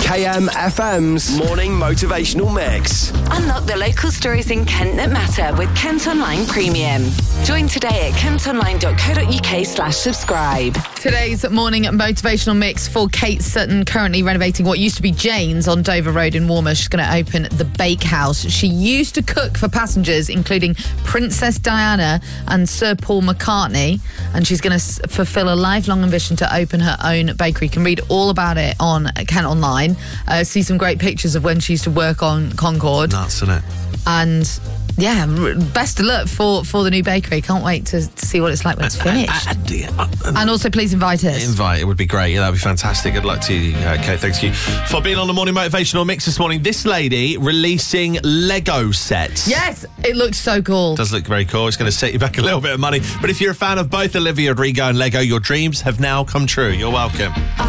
KMFM's Morning Motivational Mix. Unlock the local stories in Kent that matter with Kent Online Premium. Join today at kentonline.co.uk/subscribe. Today's morning motivational mix for Kate Sutton, currently renovating what used to be Jane's on Dover Road in Warmer. She's going to open the Bakehouse. She used to cook for passengers, including Princess Diana and Sir Paul McCartney, and she's going to fulfill a lifelong ambition to open her own bakery. You can read all about it on Kent Online. See some great pictures of when she used to work on Concorde. Nuts, isn't it? And yeah, best of luck for the new bakery. Can't wait to see what it's like when it's finished. And also, please invite us. It would be great. Yeah, that would be fantastic. Good luck to you, Kate. Thanks you for being on the Morning Motivational Mix this morning. This lady releasing Lego sets. Yes, it looks so cool. Does look very cool. It's going to set you back a little bit of money. But if you're a fan of both Olivia Rodrigo and Lego, your dreams have now come true. You're welcome.